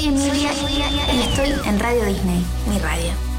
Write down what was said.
Soy Emilia y estoy en Radio Disney, mi radio.